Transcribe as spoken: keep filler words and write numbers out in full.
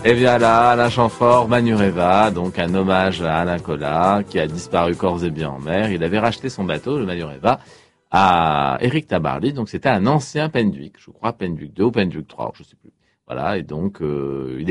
Et bien là, Alain Chamfort, Manureva, donc un hommage à Alain Colas, qui a disparu corps et bien en mer. Il avait racheté son bateau, le Manureva, à Éric Tabarly. Donc c'était un ancien Penduic, je crois Penduic deux ou Penduic trois, je sais plus. Voilà, et donc euh, il est